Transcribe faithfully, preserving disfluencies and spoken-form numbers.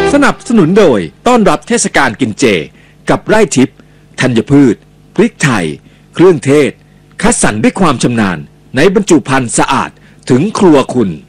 สนับสนุนโดยต้อนรับเทศกาลกินเจกับไร่ทิพย์ธัญพืชพริกไทยเครื่องเทศคัดสรรด้วยความชำนาญในบรรจุภัณฑ์สะอาดถึงครัวคุณ